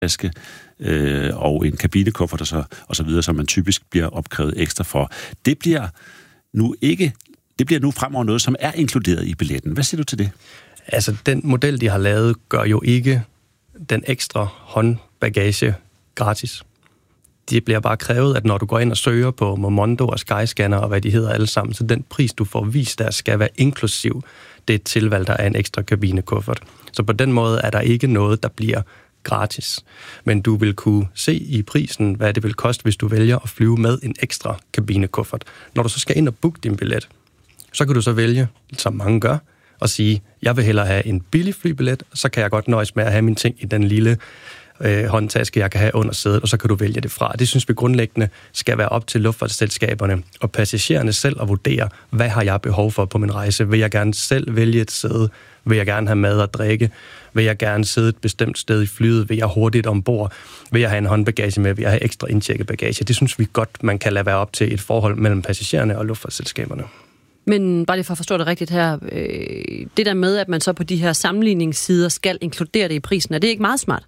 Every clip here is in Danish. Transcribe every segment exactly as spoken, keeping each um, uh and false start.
taske øh, og en kabinekuffert og så, og så videre, som man typisk bliver opkrævet ekstra for. Det bliver nu ikke, det bliver nu fremover noget, som er inkluderet i billetten. Hvad siger du til det? Altså, den model, de har lavet, gør jo ikke den ekstra håndbagage gratis. Det bliver bare krævet, at når du går ind og søger på Momondo og Skyscanner og hvad de hedder alle sammen, så den pris, du får vist der, skal være inklusiv det tilvalg, der er en ekstra kabinekuffert. Så på den måde er der ikke noget, der bliver gratis. Men du vil kunne se i prisen, hvad det vil koste, hvis du vælger at flyve med en ekstra kabinekuffert. Når du så skal ind og booke din billet, så kan du så vælge, som mange gør, og sige, jeg vil hellere have en billig flybillet, så kan jeg godt nøjes med at have mine ting i den lille øh, håndtaske, jeg kan have under sædet, og så kan du vælge det fra. Det synes vi grundlæggende skal være op til luftfartsselskaberne og passagererne selv at vurdere, hvad har jeg behov for på min rejse? Vil jeg gerne selv vælge et sæde? Vil jeg gerne have mad og drikke? Vil jeg gerne sidde et bestemt sted i flyet? Vil jeg hurtigt ombord? Vil jeg have en håndbagage med? Vil jeg have ekstra indtjekket bagage? Det synes vi godt, man kan lade være op til et forhold mellem passagererne og luftfartsselskaberne. Men bare lige for at forstå det rigtigt her, øh, det der med, at man så på de her sammenligningssider skal inkludere det i prisen, er det ikke meget smart?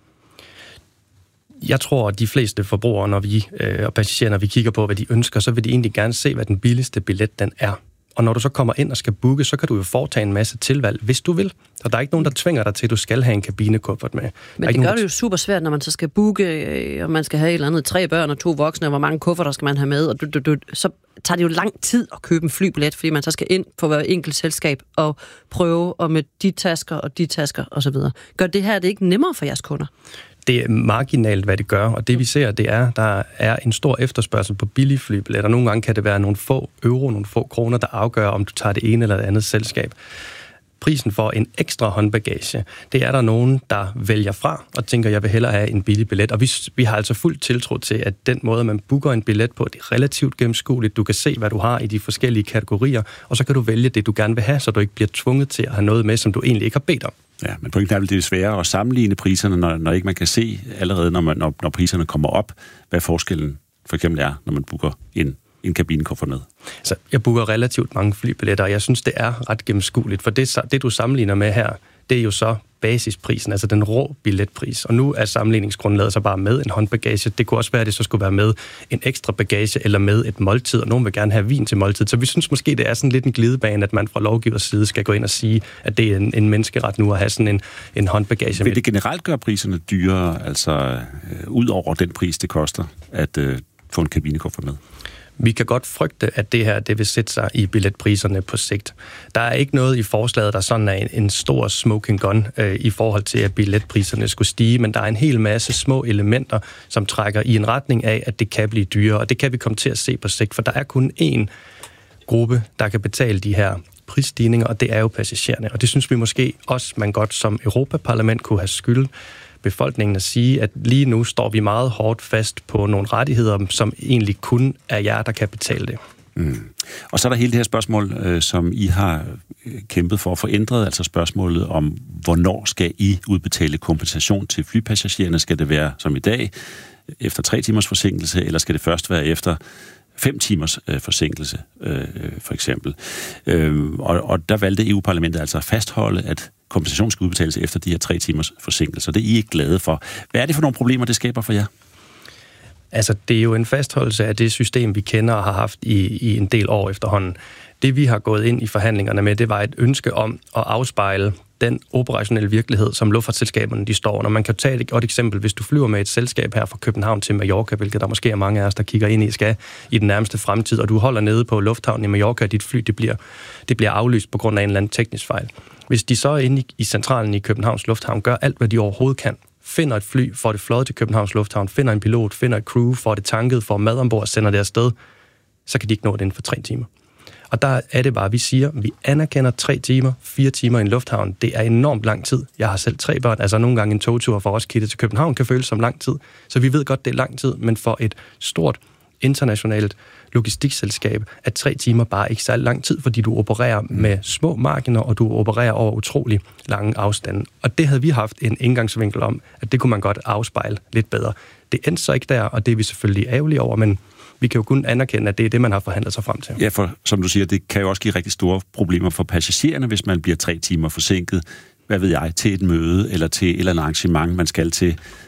Jeg tror, at de fleste forbrugere, når vi øh, og passagerer, når vi kigger på, hvad de ønsker, så vil de egentlig gerne se, hvad den billigste billet den er. Og når du så kommer ind og skal booke, så kan du jo foretage en masse tilvalg, hvis du vil. Og der er ikke nogen, der tvinger dig til, at du skal have en kabinekuffert med. Men det gør nogen, det jo super svært, når man så skal booke, og man skal have et eller andet tre børn og to voksne, og hvor mange kufferter skal man have med, og du, du, du, så tager det jo lang tid at købe en flybillet, fordi man så skal ind på hver enkelt selskab og prøve, og med de tasker og de tasker osv. Gør det her det ikke nemmere for jeres kunder? Det er marginalt, hvad det gør, og det vi ser, det er, der er en stor efterspørgsel på billige flybilletter. Nogle gange kan det være nogle få euro, nogle få kroner, der afgør, om du tager det ene eller det andet selskab. Prisen for en ekstra håndbagage, det er der nogen, der vælger fra og tænker, jeg vil hellere have en billig billet. Og vi, vi har altså fuldt tiltro til, at den måde, man booker en billet på, det er relativt gennemskueligt. Du kan se, hvad du har i de forskellige kategorier, og så kan du vælge det, du gerne vil have, så du ikke bliver tvunget til at have noget med, som du egentlig ikke har bedt om. Ja, men pointen er vel, det er sværere at sammenligne priserne, når, når ikke man kan se allerede, når, man, når, når priserne kommer op, hvad forskellen for eksempel er, når man booker en, en kabinekuffert med. Så jeg booker relativt mange flybilletter, og jeg synes, det er ret gennemskueligt, for det, det du sammenligner med her, det er jo så basisprisen, altså den rå billetpris. Og nu er sammenligningsgrundlaget så bare med en håndbagage. Det kunne også være, at det så skulle være med en ekstra bagage eller med et måltid, og nogen vil gerne have vin til måltid. Så vi synes måske, det er sådan lidt en glidebane, at man fra lovgivers side skal gå ind og sige, at det er en, en menneskeret nu at have sådan en, en håndbagage. Vil det generelt gøre priserne dyrere, altså øh, ud over den pris, det koster at øh, få en kabinekuffert med? Vi kan godt frygte, at det her det vil sætte sig i billetpriserne på sigt. Der er ikke noget i forslaget, der sådan er en, en stor smoking gun øh, i forhold til, at billetpriserne skulle stige, men der er en hel masse små elementer, som trækker i en retning af, at det kan blive dyrere, og det kan vi komme til at se på sigt, for der er kun én gruppe, der kan betale de her prisstigninger, og det er jo passagererne. Og det synes vi måske også, man godt som Europaparlament kunne have skyld befolkningen at sige, at lige nu står vi meget hårdt fast på nogle rettigheder, som egentlig kun er jer, der kan betale det. Mm. Og så er der hele det her spørgsmål, øh, som I har kæmpet for at få ændret, altså spørgsmålet om, hvornår skal I udbetale kompensation til flypassagererne? Skal det være som i dag, efter tre timers forsinkelse, eller skal det først være efter fem timers øh, forsinkelse, øh, for eksempel? Øh, og, og der valgte E U-parlamentet altså at fastholde, at kompensation skal udbetales efter de her tre timers forsinkelse. Det er I ikke glade for. Hvad er det for nogle problemer, det skaber for jer? Altså, det er jo en fastholdelse af det system, vi kender og har haft i, i en del år efterhånden. Det, vi har gået ind i forhandlingerne med, det var et ønske om at afspejle den operationelle virkelighed, som luftfartsselskaberne de står. Når man kan tage et godt eksempel, hvis du flyver med et selskab her fra København til Mallorca, hvilket der måske er mange af os, der kigger ind i, skal i den nærmeste fremtid, og du holder nede på lufthavnen i Mallorca, og dit fly det bliver, det bliver aflyst på grund af en eller anden teknisk fejl. Hvis de så inde i, i centralen i Københavns Lufthavn gør alt, hvad de overhovedet kan, finder et fly, får det fløjet til Københavns Lufthavn, finder en pilot, finder et crew, får det tanket, får mad ombord og sender det afsted, så kan de ikke nå det inden for tre timer. Og der er det bare, vi siger, vi anerkender tre timer, fire timer i en lufthavn. Det er enormt lang tid. Jeg har selv tre børn, altså nogle gange en togtur fra Roskilde til København kan føles som lang tid. Så vi ved godt, det er lang tid, men for et stort internationalt logistikselskab er tre timer bare ikke særlig lang tid, fordi du opererer med små marginer, og du opererer over utrolig lange afstande. Og det havde vi haft en indgangsvinkel om, at det kunne man godt afspejle lidt bedre. Det endte så ikke der, og det er vi selvfølgelig ærgerlige over, men vi kan jo kun anerkende, at det er det, man har forhandlet sig frem til. Ja, for som du siger, det kan jo også give rigtig store problemer for passagererne, hvis man bliver tre timer forsinket, hvad ved jeg, til et møde eller til et eller andet arrangement, man skal til